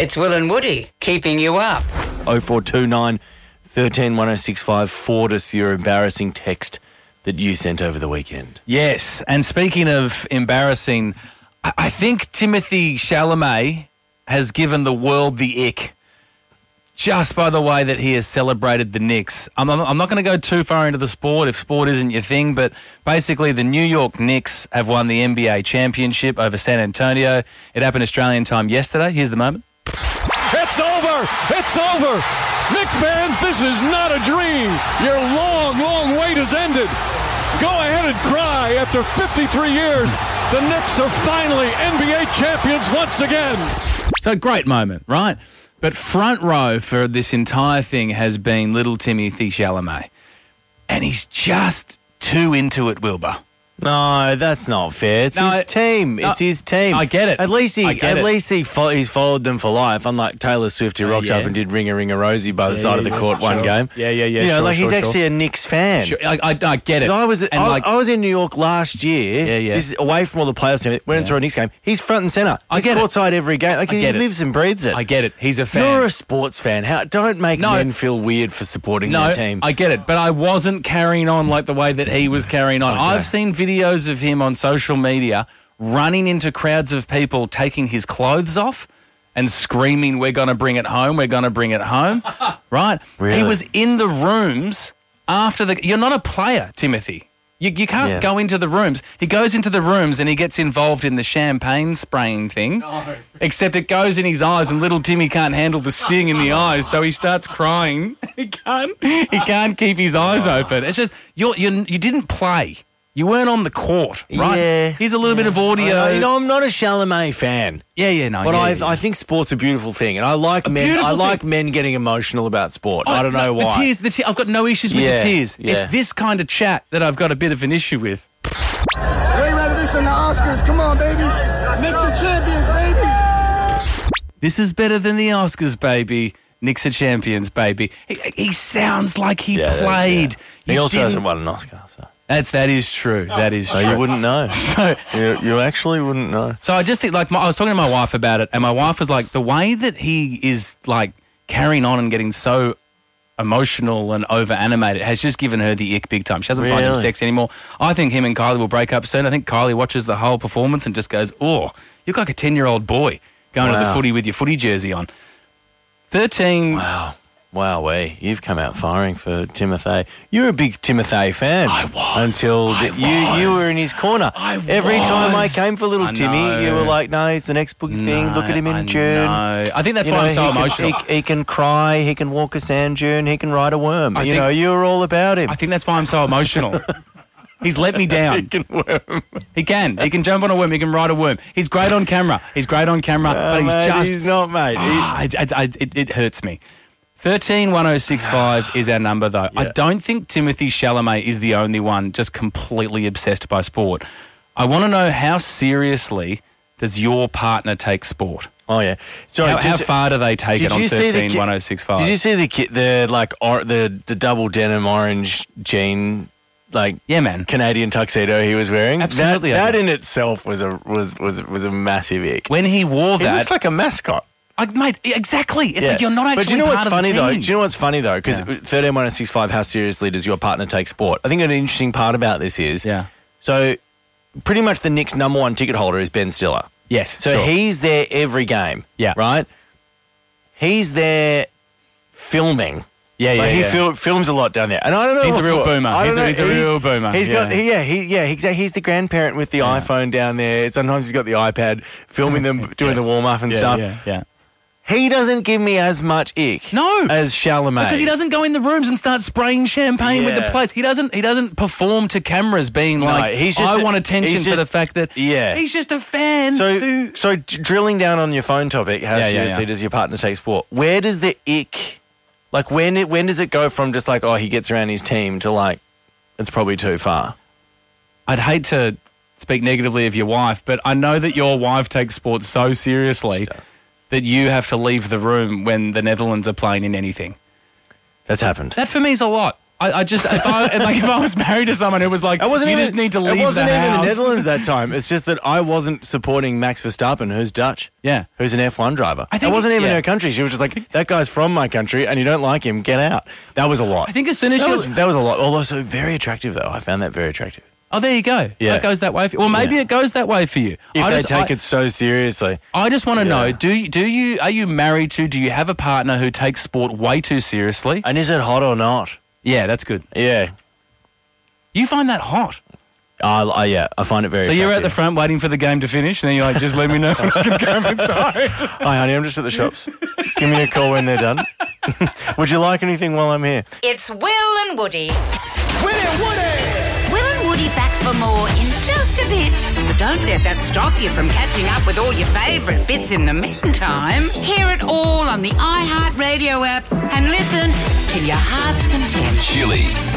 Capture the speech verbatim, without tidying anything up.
It's Will and Woody keeping you up. oh four two nine, one three, one oh six five. Forward us your embarrassing text that you sent over the weekend. Yes, and speaking of embarrassing, I I think Timothy Chalamet has given the world the ick just by the way that he has celebrated the Knicks. I'm, I'm, I'm not going to go too far into the sport if sport isn't your thing, but basically the New York Knicks have won the N B A championship over San Antonio. It happened Australian time yesterday. Here's the moment. It's over! It's over! Knicks fans, this is not a dream. Your long, long wait has ended. Go ahead and cry. After fifty-three years, the Knicks are finally N B A champions once again. So great moment, right? But front row for this entire thing has been little Timothy Chalamet. And he's just too into it, Wilbur. No, that's not fair. It's No, his it- team. no, it's his team. I get it. At least he, I get at it. least he, fo- he's followed them for life. Unlike Taylor Swift, who Uh, rocked yeah. up and did Ring a Ring a Rosie by the Yeah, side of yeah, the court yeah, one sure. game. Yeah, yeah, yeah, You know, sure, like sure, he's sure. actually a Knicks fan. Sure, I, I, I get it. I was, and I, like, I was in New York last year. Yeah, yeah. This is away from all the playoffs. and everything. Went and saw a Knicks game. He's front and center. I He's get it. courtside every game. Like I he get it. lives and breathes it. I get it. He's a fan. You're a sports fan. How? Don't make No. men feel weird for supporting No, their team. I get it, but I wasn't carrying on like the way that he was carrying on. Okay. I've seen videos of him on social media running into crowds of people, taking his clothes off and screaming, "We're going to bring it home, we're going to bring it home," right? Really? He was in the rooms after the... You're not a player, Timothy. You, you can't Yeah. go into the rooms. He goes into the rooms and he gets involved in the champagne spraying thing, except it goes in his eyes and little Timmy can't handle the sting in the eyes, so he starts crying. He can't, he can't keep his eyes open. It's just, you're, you're, you didn't play. You weren't on the court, right? Yeah. Here's a little bit of audio. I know, you know, I'm not a Chalamet fan. yeah, yeah, no. But yeah, I, yeah. I think sport's a beautiful thing, and I like men. beautiful I like thing. men getting emotional about sport. I don't Oh, know the why. tears, the tears. I've got no issues with Yeah, the tears. yeah. It's this kind of chat that I've got a bit of an issue with. Way better this than the Oscars. Come on, baby. Knicks are champions, baby. This is better than the Oscars, baby. Knicks are champions, baby. He, he sounds like he Yeah, that- played. He You also didn't- hasn't won an Oscar, so, That's that is true. That is so true. you wouldn't know. So, you, you actually wouldn't know. so I just think, like, my, I was talking to my wife about it, and my wife was like, the way that he is like carrying on and getting so emotional and over animated has just given her the ick big time. She doesn't find him Really? sexy anymore. I think him and Kylie will break up soon. I think Kylie watches the whole performance and just goes, "Oh, you look like a ten-year-old boy going to the Wow. footy with your footy jersey on." Thirteen. Wow. Wow, we you've come out firing for Timothy. You're a big Timothy fan. I was. Until I the- you you was. were in his corner. I Every time I was. came for little I Timmy, you know. were like, "No, he's the next boogie thing. Look at him in I June." know. I think that's You why know, I'm so he can- emotional. He, he can cry. He can walk a sand dune. He can ride a worm. I you think- know, you were all about him. I think that's why I'm so emotional. He's let me down. he can worm. He can. He can jump on a worm. He can ride a worm. He's great on camera. He's great on camera, Uh, but he's mate, just... he's not, mate. He- Ah, I, I, I, it, it hurts me. thirteen one oh six five is our number, though. I Yeah. don't think Timothy Chalamet is the only one just completely obsessed by sport. I want to know, how seriously does your partner take sport? oh yeah. Sorry, How, how just- far do they take did it on you see the thirteen ki- one oh six five? Did you see the ki- the like or, the the double denim orange jean like Yeah, man. Canadian tuxedo he was wearing? Absolutely, I That, that did. in itself was a was was was a massive ick. When he wore He that... looks like a mascot. I, mate, exactly. It's like you're not actually But do you know part what's of funny the though? team. Do you know what's funny though? Because Yeah. thirteen one oh six five, how seriously does your partner take sport? I think an interesting part about this is Yeah. so pretty much the Knicks' number one ticket holder is Ben Stiller. Yes. So sure. he's there every game. Yeah. Right? He's there filming. Yeah, yeah, Like, he yeah. fil- films a lot down there. And I don't know. He's a what real for. boomer. I don't He's a- know. he's a real boomer, He's got, yeah. he, yeah, he, yeah, he's, he's the grandparent with the iPhone down there. Sometimes he's got the iPad filming them, doing the warm up and yeah, stuff. yeah, yeah. He doesn't give me as much ick. No. As Chalamet. Because he doesn't go in the rooms and start spraying champagne with the Yeah. players. He doesn't. He doesn't perform to cameras, being like, he's just "I a- want attention he's for just- the fact that." Yeah. he's just a fan. So, who, so d- drilling down on your phone topic, how Yeah, yeah, seriously yeah. does your partner take sport? Where does the ick, like when it, when does it go from just like, oh, he gets around his team to like, it's probably too far? I'd hate to speak negatively of your wife, but I know that your wife takes sports so seriously that you have to leave the room when the Netherlands are playing in anything. That's happened. That for me is a lot. I, I just if I like if I was married to someone who was like, I wasn't you even, just need to leave It wasn't the even house. the Netherlands that time. It's just that I wasn't supporting Max Verstappen, who's Dutch. Yeah. Who's an F one driver. I think it wasn't it- even yeah. her country. She was just like, that guy's from my country and you don't like him, get out. That was a lot. I think as soon as that you was, that was a lot. Although so very attractive though. I found that very attractive. oh, there you go. Yeah. That goes that way. For you. Well, maybe Yeah. it goes that way for you. If I they just, take I, it so seriously. I just want to Yeah. know: do you, do you are you married to? Do you have a partner who takes sport way too seriously? And is it hot or not? Yeah, that's good. Yeah. You find that hot. Uh, uh, yeah, I find it very So attractive. you're at the front waiting for the game to finish, and then you're like, just let me know when I can come inside. Hi, honey, I'm just at the shops. Give me a call when they're done. Would you like anything while I'm here? It's Will and Woody. Will and Woody! Will and Woody back for more in just a bit. But don't let that stop you from catching up with all your favourite bits in the meantime. Hear it all on the iHeartRadio app and listen to your heart's content. Chili.